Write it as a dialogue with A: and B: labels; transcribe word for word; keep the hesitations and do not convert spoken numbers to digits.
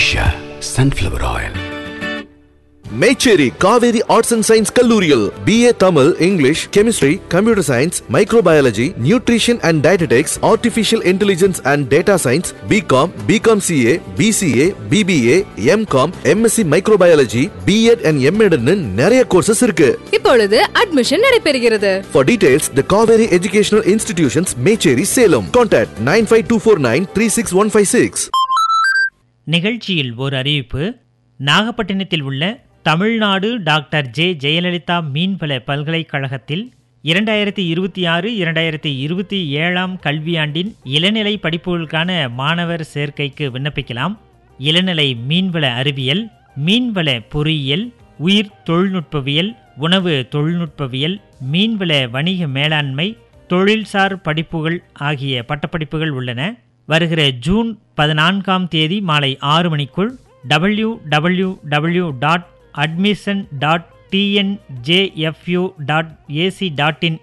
A: Usha Sunflower Oil.
B: Mecheri Kaveri arts and science கல்லூரியில் B A Tamil, English, chemistry, computer science, microbiology, nutrition and dietetics, artificial intelligence and data science, BCom, BCom CA, PCA, BBA, M Com, MSc microbiology, BEd and எம்எட்னு நிறைய courses இருக்கு.
C: இப்பொழுது admission நடைபெறுகிறது.
B: For details, the Kaveri Educational Institutions, Mecheri, Salem. Contact nine five two four nine three six one five six.
D: நிகழ்ச்சியில் ஒரு அறிவிப்பு. நாகப்பட்டினத்தில் உள்ள Tamil Nadu doctor J Jayalalithaa மீன்வள பல்கலைக்கழகத்தில் இரண்டாயிரத்தி இருபத்தி ஆறு இரண்டாயிரத்தி இருபத்தி ஏழாம் கல்வியாண்டின் இளநிலை படிப்புகளுக்கான மாணவர் சேர்க்கைக்கு விண்ணப்பிக்கலாம். இளநிலை மீன்வள அறிவியல், மீன்வள பொறியியல், உயிர் தொழில்நுட்பவியல், உணவு தொழில்நுட்பவியல், மீன்வள வணிக மேலாண்மை, தொழில்சார் படிப்புகள் ஆகிய பட்டப்படிப்புகள் உள்ளன. வருகிற ஜூன் பதினான்காம் தேதி மாலை ஆறு மணிக்குள் W W W dot admission dot TNJFU dot AC dot in